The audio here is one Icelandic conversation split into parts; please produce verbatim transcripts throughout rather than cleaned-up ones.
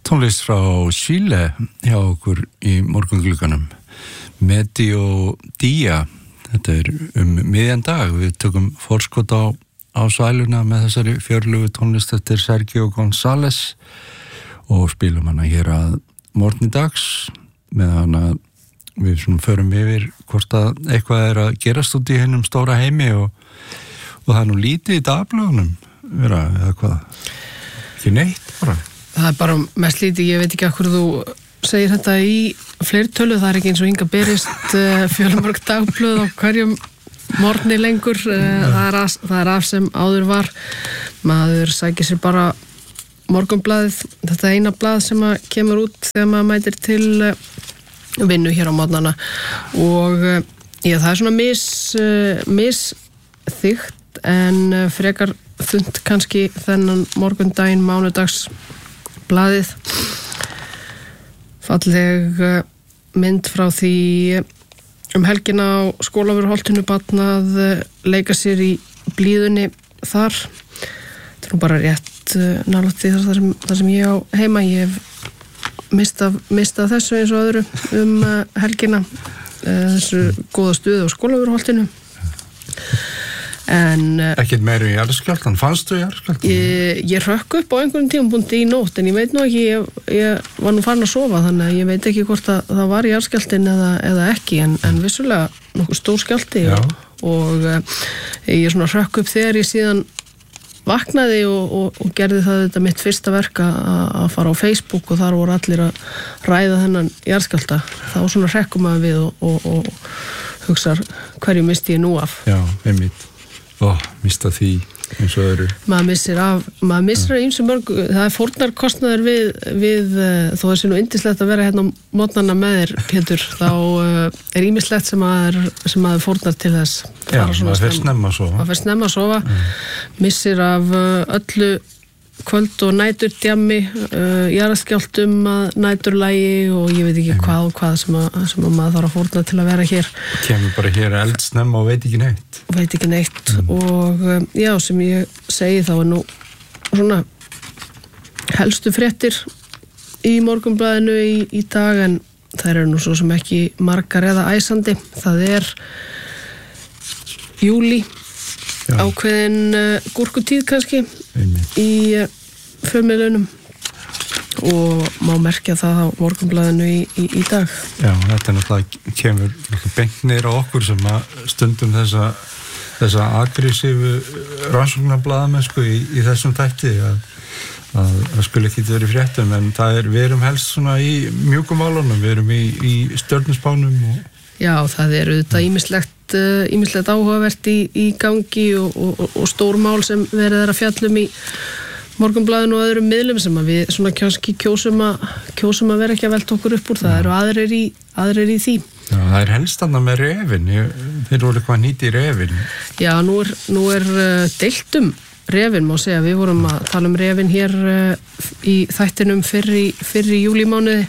tónlist frá Chile hjá okkur í morgunglugganum. Medio Dia, þetta er um miðjan dag. Við tökum forskot á, á svæluna með þessari fjörlugu tónlist eftir Sergio González og spilum hana hér að morgni dags með hana við svona förum yfir hvort að eitthvað er að gerast út í hennum stóra heimi og, og það er nú lítið í dagblöðunum vera eða hvað. Ekki neitt bara. Það er bara mest lítið, ég veit ekki hvað þú segir þetta í fleirtölu, það er ekki eins og hinga berist uh, fjölmörg dagblöð á hverjum morgni lengur, uh, það, er að, það er af sem áður var, maður sækir sér bara morgunblaðið, þetta eina blað sem að kemur út þegar maður mætir til uh, vinnu hér á morgnana og uh, já, það er svona mis, uh, misþykkt en uh, frekar þund kannski þennan morgundaginn mánudags blaðið falleg mynd frá því um helgina á Skólavörðuholtinu barn að leika sér í blíðunni þar. Þetta er nú bara rétt nálægt því þar sem, þar sem ég á heima. Ég hef mistað, mistað þessu eins og öðru um helgina, þessu góða stuði á Skólavörðuholtinu. En ekkert meira í jarðskjálftan, fannstu jarðskjálftan? Ég, ég rökk upp á einhverjum tímapunkti í nótt en ég veit nú ekki, ég, ég var nú farin að sofa þannig að ég veit ekki hvort að það var jarðskjálftin eða, eða ekki en, en vissulega nokkuð stór skjálfti og, og ég svona rökk upp þegar ég síðan vaknaði og, og, og gerði það þetta mitt fyrsta verk að fara á Facebook og þar voru allir að ræða þennan jarðskjálfta. Þá svona rökkum maður við og, og, og hugsar hverju misti ég nú af. Já, einmitt. Ó, mista því eins og öðru. Maður missir af, maður missir af ýmsum mörg, það er fórnarkostnaður við, við þó það sé nú yndislegt að vera hérna á mótnana með þér, Pétur, þá uh, er ýmislegt sem maður, sem maður fórnar til þess. Já, maður fer snemma að sofa. Maður fer snemma að sofa, mm. missir af uh, öllu kvöld og næturdjammi, uh, jarðskjálftum að næturlægi og ég veit ekki mm. hvað og hvað sem, að, sem að maður þarf að fórna til að vera hér. Kemur bara hér eldsnemma og veit ekki neitt. Veit ekki neitt mm. og um, já, sem ég segi þá er nú svona helstu fréttir í Morgunblaðinu í, í dag en það eru nú svo sem ekki margar eða æsandi. Það er júlí. Já. Ákveðin uh, gúrkutíð kannski Einmitt. Í uh, fjölmiðlunum og má merkja það á Morgunblaðinu í, í, í dag. Já, þetta er náttúrulega kemur náttúrulega beint niður á okkur sem að stundum þessa, þessa aggressífu rannsóknarblaðamennsku í, í þessum þætti að það skulle ekki verið fréttum en það er, við erum helst svona í mjúkum málunum, við erum í, í stjörnuspánum og Já, það er auðvitað ýmislegt, ýmislegt áhugavert í, í gangi og, og, og stór mál sem verið er að fjallum í Morgunblaðinu og öðrum miðlum sem að við svona kannski kjósum að, kjósum að vera ekki að velta okkur upp úr. Það eru aðrir í, aðrir í því. Já, það er helst annað með refin. Þeir voru eitthvað nýtt í refin. Já, nú er, nú er deilt um refin, má segja. Við vorum að tala um refin hér í þættinum fyrr í, fyrr í júlímánuði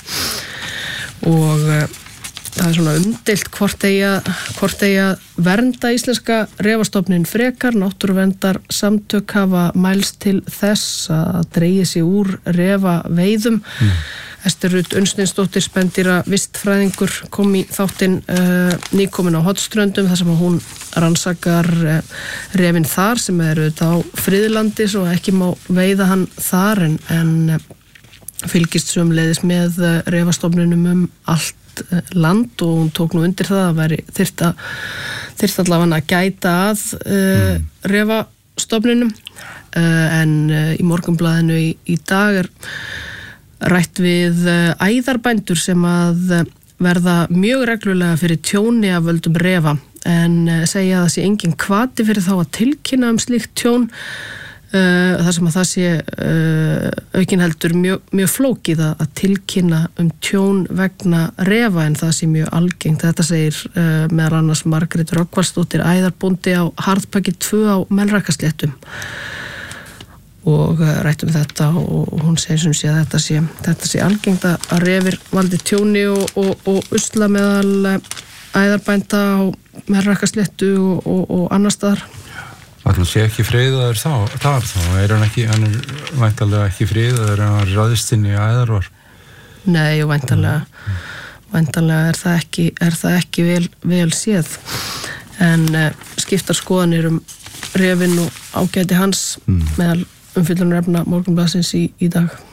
og það er svona umdeilt hvort eigi að, hvort eigi að vernda íslenska refastofnin frekar. Náttúruverndar samtök hafa mælst til þess að dreigi sig úr refaveiðum. Mm. Ester Rut Unnsteinsdóttir spendýra vistfræðingur kom í þáttinn uh, nýkomin á Hornströndum þar sem hún rannsakar uh, refin þar sem eru þetta á friðlandi svo ekki má veiða hann þar en, en uh, fylgist sömuleiðis með uh, refastofninum um allt land og hún tók nú undir það að væri þyrft að þyrft allavega að gæta að uh, mm. refastofninum uh, en uh, í Morgunblaðinu í, í dag er rætt við uh, æðarbændur sem að uh, verða mjög reglulega fyrir tjóni af völdum refa en uh, segja að það sé engin hvati fyrir þá að tilkynna um slíkt tjón Uh, þar sem að það sé uh, aukin heldur mjög, mjög flókið að tilkynna um tjón vegna refa en það sé mjög algengt. Þetta segir uh, meðal annars Margrét Rögnvaldsdóttir æðarbóndi á Harðpaki tvö á Melrakkasléttum og uh, rættum þetta og, og hún segir sem sé að þetta sé, þetta sé algengt að refir valdi tjóni og, og, og usla meðal uh, æðarbænda á Melrakkasléttu og, og, og annar staðar. Alltaf sé ekki friðaður þá, þar þá er hann ekki, hann er væntanlega ekki friðaður en hann ráðist inn í æðarvar. Nei, og væntanlega mm. væntanlega er það ekki, er það ekki vel, vel séð en uh, skiptar skoðanir um refinn og ágæti hans mm. meðal umfyllunarefna Morgunblaðsins í, í dag.